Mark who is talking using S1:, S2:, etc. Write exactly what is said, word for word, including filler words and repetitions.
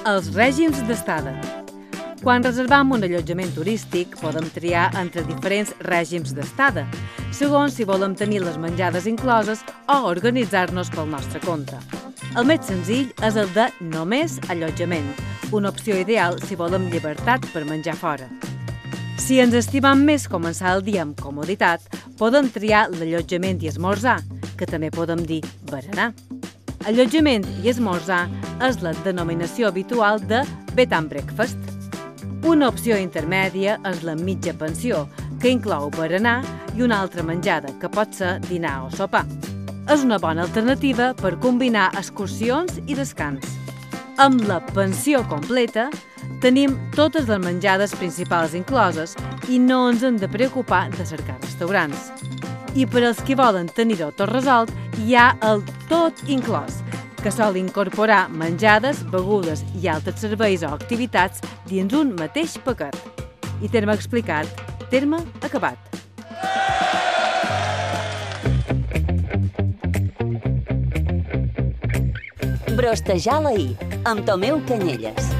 S1: Els règims d'estada. Quan reservam un allotjament turístic, podem triar entre diferents règims d'estada, segons si volem tenir les menjades incloses o organitzar-nos pel nostre compte. El més senzill és el de només allotjament, una opció ideal si volem llibertat per menjar fora. Si ens estimam més començar el dia amb comoditat, podem triar l'allotjament i esmorzar, que també podem dir berenar. Allotjament i esmorzar és la denominació habitual de bed and breakfast. Una opció intermèdia és la mitja pensió, que inclou berenar i una altra menjada, que pot ser dinar o sopar. És una bona alternativa per combinar excursions i descans. Amb la pensió completa, tenim totes les menjades principals incloses i no ens hem de preocupar de cercar restaurants. I per als que volen tenir-ho tot resolt, hi ha el tot inclòs, que sol incorporar menjades, begudes i altres serveis o activitats dins un mateix paquet. I terme explicat, terme acabat.
S2: Brostejar la i, amb Tomeu Canyelles.